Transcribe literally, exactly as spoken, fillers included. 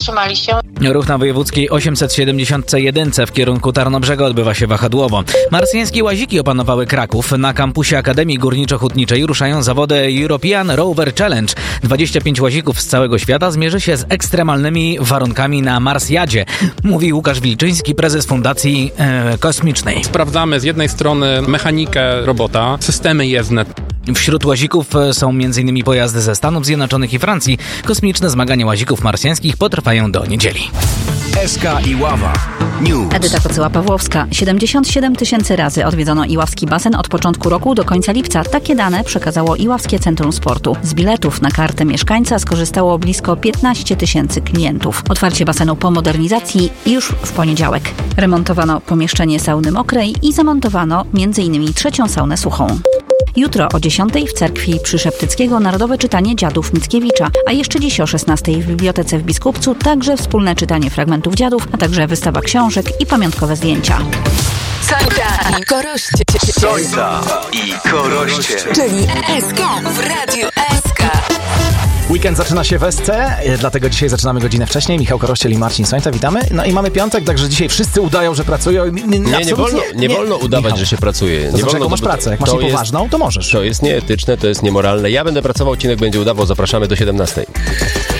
zatrzymali się. Ruch na wojewódzkiej osiemset siedemdziesiąt jeden w kierunku Tarnobrzega odbywa się wahadłowo. Marsjańskie łaziki opanowały Kraków. Na kampusie Akademii Górniczo-Hutniczej ruszają zawody European Rover Challenge. dwadzieścia pięć łazików z całego świata zmierzy się z ekstremalnymi warunkami na Marsjadzie, mówi Łukasz Wilczyński, prezes Fundacji e, Kosmicznej. Sprawdzamy z jednej strony mechanikę robota, systemy jezdne. Wśród łazików są m.in. pojazdy ze Stanów Zjednoczonych i Francji. Kosmiczne zmagania łazików marsjańskich potrwają do niedzieli. S K Iława News. Edyta Kocyła-Pawłowska. siedemdziesiąt siedem tysięcy razy odwiedzono iławski basen od początku roku do końca lipca. Takie dane przekazało Iławskie Centrum Sportu. Z biletów na kartę mieszkańca skorzystało blisko piętnaście tysięcy klientów. Otwarcie basenu po modernizacji już w poniedziałek. Remontowano pomieszczenie sauny mokrej i zamontowano m.in. trzecią saunę suchą. Jutro o dziesiątej w cerkwi przy Szeptyckiego Narodowe Czytanie Dziadów Mickiewicza, a jeszcze dziś o szesnastej w Bibliotece w Biskupcu także wspólne czytanie fragmentów dziadów, a także wystawa książek i pamiątkowe zdjęcia. Sońca i Koroście. Sońca i Koroście. Czyli S K w Radiu S K. Weekend zaczyna się w S C, dlatego dzisiaj zaczynamy godzinę wcześniej. Michał Korościel i Marcin Sońca, witamy. No i mamy piątek, także dzisiaj wszyscy udają, że pracują. Nie, nie wolno, nie wolno udawać, Michał, że się pracuje. To nie znaczy, wolno, jaką masz pracę? Jak masz niepoważną, jest, to możesz. To jest nieetyczne, to jest niemoralne. Ja będę pracował, odcinek będzie udawał. Zapraszamy do siedemnastej.